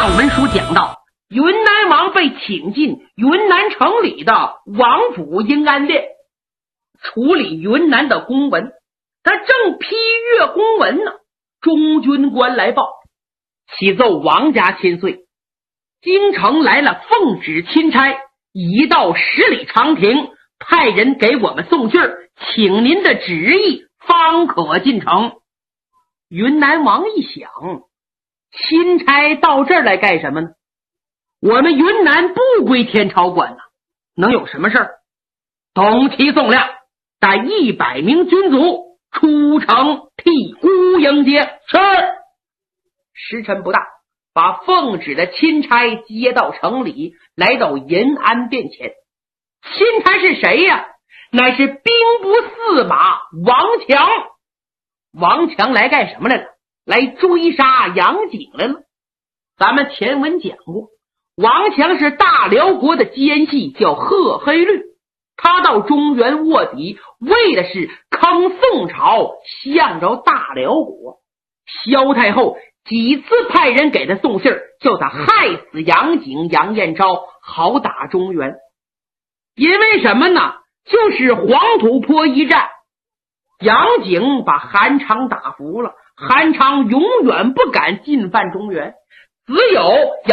上文书讲到，云南王被请进云南城里的王府阴安殿，处理云南的公文。他正批阅公文呢，中军官来报，启奏王家千岁，京城来了奉旨钦差，已到10里长亭，派人给我们送信儿，请您的旨意方可进城。云南王一想，钦差到这儿来干什么呢？我们云南不归天朝管呢，能有什么事儿？董其送亮带100名军卒出城替孤迎接。是。时辰不大，把奉旨的钦差接到城里，来到银安殿前。钦差是谁呀？乃是兵部司马王强。王强来干什么来了？来追杀杨景来了。咱们前文讲过，王强是大辽国的奸细，叫贺黑律。他到中原卧底，为的是坑宋朝，向着大辽国。萧太后几次派人给他送信，叫他害死杨景、杨彦昭，好打中原。因为什么呢？就是黄土坡一战，杨景把韩昌打服了，韩昌永远不敢进犯中原，只有